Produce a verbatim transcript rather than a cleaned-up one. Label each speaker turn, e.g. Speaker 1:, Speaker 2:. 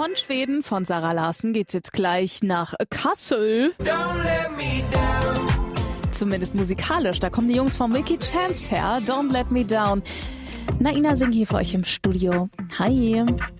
Speaker 1: Von Schweden, von Zara Larsson, geht's jetzt gleich nach Kassel.
Speaker 2: Don't let me down.
Speaker 1: Zumindest musikalisch, da kommen die Jungs von Milky Chance her. Don't Let Me Down. Naina singt hier für euch im Studio. Hi.